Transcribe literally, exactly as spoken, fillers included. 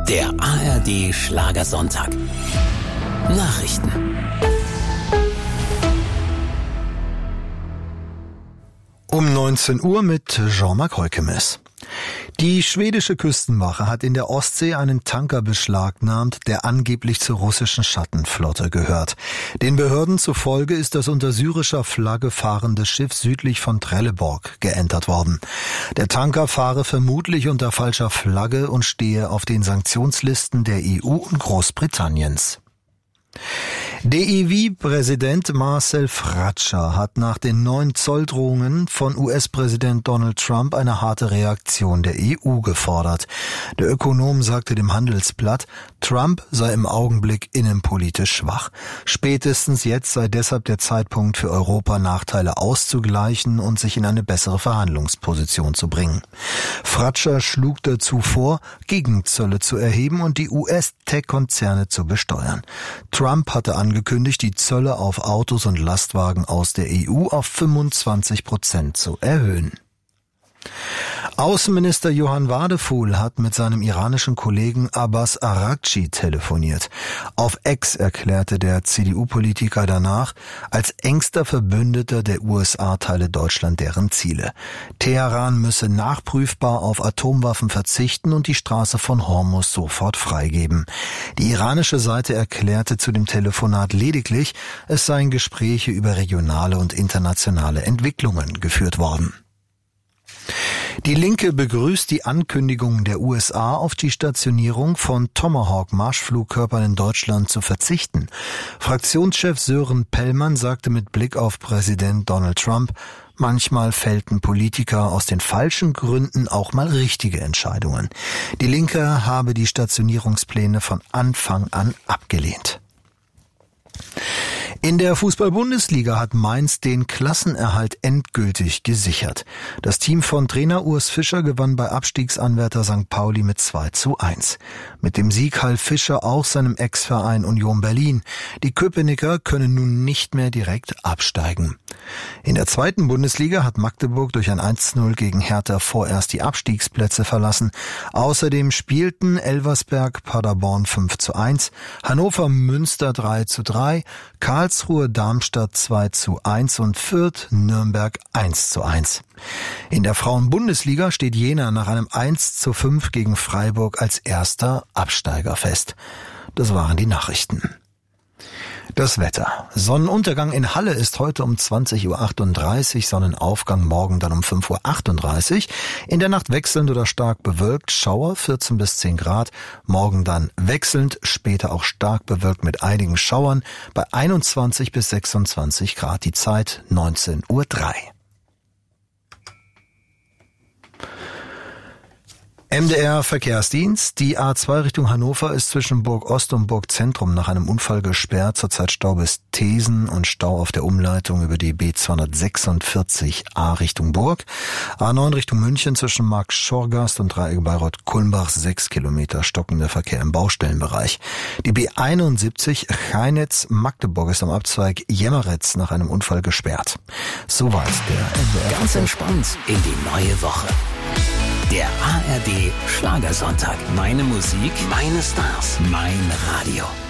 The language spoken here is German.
Der A R D Schlagersonntag. Nachrichten. Um neunzehn Uhr mit Jean-Marc Heukemes. Die schwedische Küstenwache hat in der Ostsee einen Tanker beschlagnahmt, der angeblich zur russischen Schattenflotte gehört. Den Behörden zufolge ist das unter syrischer Flagge fahrende Schiff südlich von Trelleborg geentert worden. Der Tanker fahre vermutlich unter falscher Flagge und stehe auf den Sanktionslisten der E U und Großbritanniens. D E W-Präsident Marcel Fratscher hat nach den neuen Zolldrohungen von U S-Präsident Donald Trump eine harte Reaktion der E U gefordert. Der Ökonom sagte dem Handelsblatt, Trump sei im Augenblick innenpolitisch schwach. Spätestens jetzt sei deshalb der Zeitpunkt für Europa, Nachteile auszugleichen und sich in eine bessere Verhandlungsposition zu bringen. Fratscher schlug dazu vor, Gegenzölle zu erheben und die U S-Tech-Konzerne zu besteuern. Trump hatte angekündigt, die Zölle auf Autos und Lastwagen aus der E U auf fünfundzwanzig Prozent zu erhöhen. Außenminister Johann Wadefuhl hat mit seinem iranischen Kollegen Abbas Araghchi telefoniert. Auf X erklärte der C D U-Politiker danach, als engster Verbündeter der U S A teile Deutschland deren Ziele. Teheran müsse nachprüfbar auf Atomwaffen verzichten und die Straße von Hormuz sofort freigeben. Die iranische Seite erklärte zu dem Telefonat lediglich, es seien Gespräche über regionale und internationale Entwicklungen geführt worden. Die Linke begrüßt die Ankündigung der U S A, auf die Stationierung von Tomahawk-Marschflugkörpern in Deutschland zu verzichten. Fraktionschef Sören Pellmann sagte mit Blick auf Präsident Donald Trump, manchmal fällten Politiker aus den falschen Gründen auch mal richtige Entscheidungen. Die Linke habe die Stationierungspläne von Anfang an abgelehnt. In der Fußball-Bundesliga hat Mainz den Klassenerhalt endgültig gesichert. Das Team von Trainer Urs Fischer gewann bei Abstiegsanwärter Sankt Pauli mit zwei zu eins. Mit dem Sieg half Fischer auch seinem Ex-Verein Union Berlin. Die Köpenicker können nun nicht mehr direkt absteigen. In der zweiten Bundesliga hat Magdeburg durch ein eins zu null gegen Hertha vorerst die Abstiegsplätze verlassen. Außerdem spielten Elversberg Paderborn fünf zu eins, Hannover Münster drei zu drei, Karlsruhe Darmstadt zwei zu eins und Fürth Nürnberg eins zu eins. In der Frauen-Bundesliga steht Jena nach einem eins zu fünf gegen Freiburg als erster Absteiger fest. Das waren die Nachrichten. Das Wetter. Sonnenuntergang in Halle ist heute um zwanzig Uhr achtunddreißig, Sonnenaufgang morgen dann um fünf Uhr achtunddreißig. In der Nacht wechselnd oder stark bewölkt, Schauer vierzehn bis zehn Grad. Morgen dann wechselnd, später auch stark bewölkt mit einigen Schauern bei einundzwanzig bis sechsundzwanzig Grad. Die Zeit neunzehn Uhr drei. M D R Verkehrsdienst. Die A zwei Richtung Hannover ist zwischen Burg Ost und Burg Zentrum nach einem Unfall gesperrt. Zurzeit Stau bis Thesen und Stau auf der Umleitung über die B zweihundertsechsundvierzig A Richtung Burg. A neun Richtung München zwischen Markt Schorgast und Dreieck Bayreuth-Kulmbach sechs Kilometer stockender Verkehr im Baustellenbereich. Die B einundsiebzig Cheinitz-Magdeburg ist am Abzweig Jemmeritz nach einem Unfall gesperrt. Soweit der M D R. Ganz entspannt in die neue Woche. Der A R D Schlagersonntag. Meine Musik, meine Stars, mein Radio.